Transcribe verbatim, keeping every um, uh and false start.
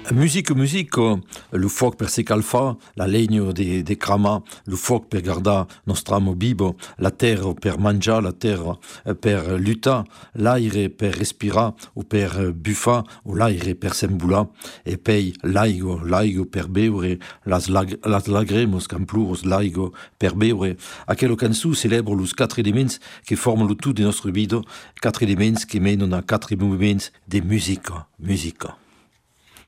Musique, musique, lo foc per se calfa, la legno de, de crama, lo foc per gardar nostramo bibo, la terra per mangiare, la terra per lutar, l'aire per respirar, o per buffar, o l'aire per s'emboular, e pei l'aigo, l'aigo per beure, las, lag, las lagremos campluros l'aigo per beure. Aquelo cançó celebra los quatre elements que forman lo tout de nostre vida, quatre elements que menen a quatre moviments de musica, musica.